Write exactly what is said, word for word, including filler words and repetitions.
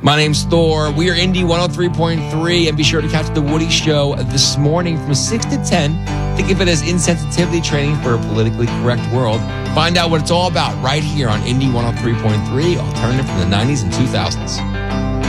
My name's Thor. We are Indy one oh three point three, and be sure to catch The Woody Show this morning from six to ten. Think of it as insensitivity training for a politically correct world. Find out what it's all about right here on Indy one oh three point three, alternative from the nineties and two thousands.